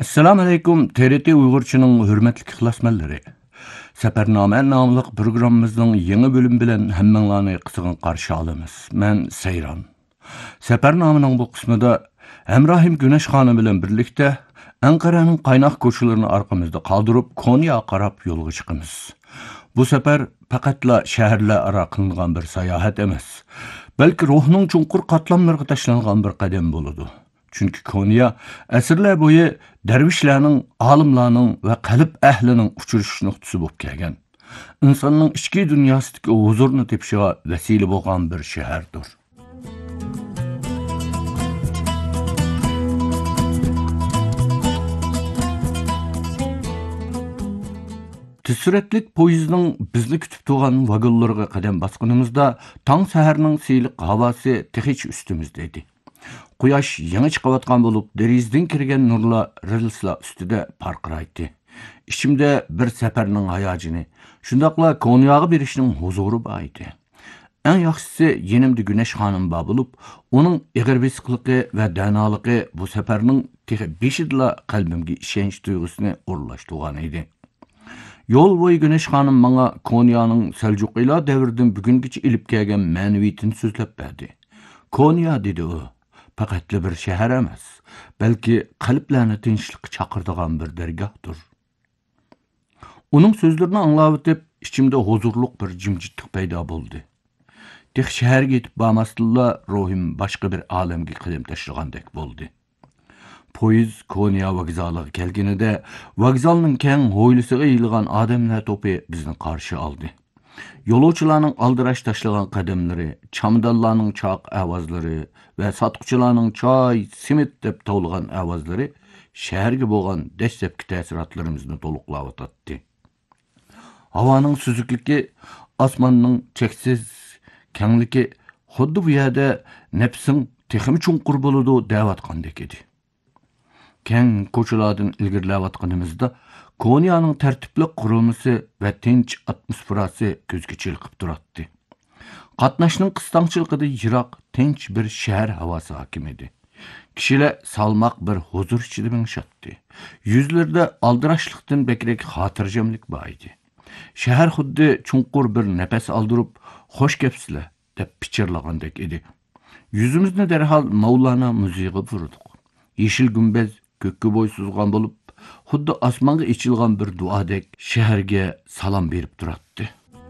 Assalamu alaykum. TRT Uyg'urchining hurmatli ixlosmandlari. Safarnoma nomli programmamizning yangi bölüm bilan hammanglarni qizg'in qarshi olamiz. Men Sayron. Safarnomining bu qismida Hamrohim Güneş xonim bilan birlikda Anqaraning qaynoq ko'chalarini orqamizda qoldirib, Konya qarab yo'lga chiqamiz. Bu safar faqatla shaharlararo qilingan bir sayohat emas, balki ruhning chunqur qatlamlariga tashlangan bir qadam bo'ladi. Çünkü Konya asrlar bo'yi darvishlarning, olimlarning va qalb ahlining uchrashish nuqtasi bo'lib kelgan. İnsanning ichki dunyosidagi huzurni tepishiga vasila bo'lgan bir shahardir. Tezsuratlik poyezdning bizni kutib turgan vagonlariga qadam bosganimizda tong saharning siyliq havosi texich ustimizda edi. Quyosh yangi chiqayotgan bo'lib, derizdan kirgan nurlar rilslar ustida parqiraydi. Ichimda bir safarning hayojini, shundoqla Konyaga berishning huzuri bor edi. Eng yaxshisi yenimda Güneş xonim bor bo'lib, uning ig'ir-bisiqligi va danoligi bu safarning texi beshidla qalbimga ishonch tuyg'usini o'rlashtirgan edi. Yo'l bo'yi Güneş xonim menga Konyaning Seljuqiylar davridan bugungacha ilib kelgan ma'naviyatini so'zlab berdi. Konya dedi u. Faqatli bir shahar emas, balki qalblarni tinchlikka chaqiradigan bir dargohdir. Uning so'zlarini anglab o'tib, ichimda huzurliq bir jimjitlik paydo bo'ldi. Tek shaharga yetib bormasdilla ruhim boshqa bir olamga qadam tashlagandek bo'ldi. Poyez Konya vokzaliga kelganida vokzalning keng hovlisiga yig'ilgan odamlar to'pi bizni qarshi oldi. Yo'lovchilarning aldirash tashlagan qadamlari, chamdallarning choq ovozlari va sotuvchilarning choy, simit deb tovlagan ovozlari shaharga bo'lgan dastlabki ta'sirotlarimizni to'liqlab o'tdi. Havoning suzukligi, osmonning cheksiz kengligi xuddi bu yerda nafsing texim chunqur bo'ladi deyotgandek edi. Keng ko'chalardan ilgirlayotganimizda Konyaning tartibli qurilmasi va tinch atmosferasi ko'zga chilqib turardi. Qatnashning qistongchiligida yiroq, tinch bir shahar havosi hokim edi. Kishilar salmoq bir huzur ichida mingshatdi. Yuzlarda aldirashlikdan bekrak xotirjamlik bor edi. Shahar xuddi chunqur bir nafas oldirib, "Xo'sh kelibsizlar" deb pichirlagandek edi. Yuzimizni darhol Mavlana muzeyiga burdik. Yeşil gumbaz ko'kka bo'y suzgan bo'lib, xuddi osmonga ichilgan bir duodek shaharga salom berib turardi.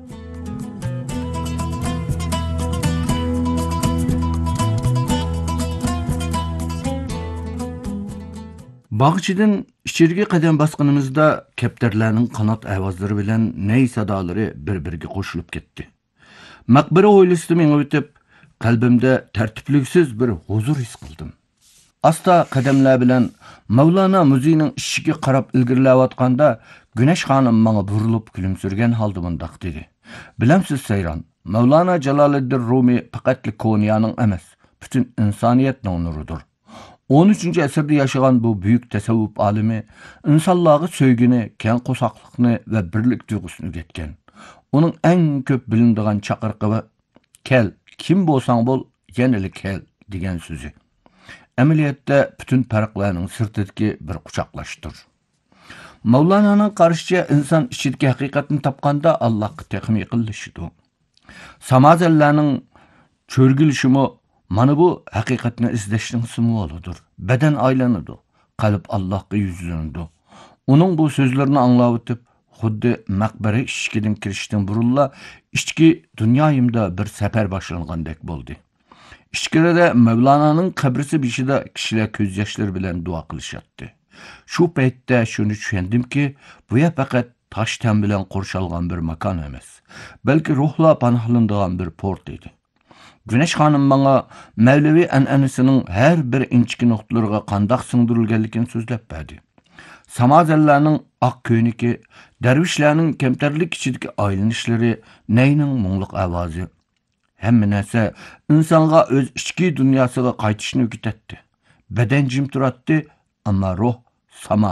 Bog'chidan ichiriga qadam bosganimizda kaptarlarning qanot ovozlari bilan ney sadolari bir-biriga qo'shilib ketdi. Maqbara hovlisida men o'tib, qalbimda tartibliksiz bir huzur his qildim. Asta qadamlar bilan Mavlana muzeyining ishiga qarab ilgirlayotganda Güneş xonim menga burilib kulimsirgan holda bundoq dedi. Bilamsiz Sayron, Mavlana Jaloliddin Rumi faqatli Konyaning emas, butun insoniyatning nuridir. 13-asrda yashagan bu buyuk tasavvuf olimi insonlarga sevgini, keng qo'saqlikni va birlik tuyg'usini o'rgatgan. Uning eng ko'p bilinadigan chaqiriqi va "Kel, kim bo'lsang bo'l, yanali kel" degan so'zi. Amaliyotda bütün farqlarning sirtidagi bir quchoqlashdir. Mavlananing qarashicha inson ichidagi haqiqatni topganda Allohga taqim yaqinlashidir. Samazallarning cho'rgilishimi mana bu haqiqatni izlashning simbolidir. Badan aylanadi, qalb Allohga yuzlanadi. Uning bu so'zlarini anglab o'tib, xuddi maqbara ishikidan kirishdan burunla ichki dunyoyimda bir safar boshlangandek bo'ldi. İçkiride Mevlana'nın kabrisi beshida kishilar ko'z yoshlari bilan duo qilishatdi. Shu paytda shuni tushundim ki, bu yer faqat tosh tam bilan qo'rshalgan bir makon emas, balki ruhlar panohlanadigan bir port edi. Güneş xonim menga Mavlaviy an'anasining har bir inchki nuqtalariga qandoq singdirilganligini so'zlab berdi. Samazallarning oq ko'yniki, darvishlarning kamtarlik ichidagi aylanishlari, nayning mungluq ovozi, hamma narsa insonga o'z ichki dunyosiga qaytishni o'rgatdi. Badan jim turardi, ammo ruh sama